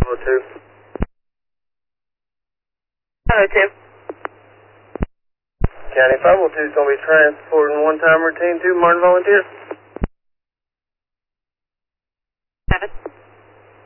502. 502. County 502 is going to be transporting one-time routine to Martin Volunteer. 7.